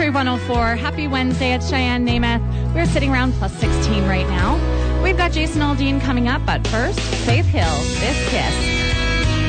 Country 104. Happy Wednesday. It's Cheyenne Namath. We're sitting around plus 16 right now. We've got Jason Aldean coming up, but first, Faith Hill, This Kiss.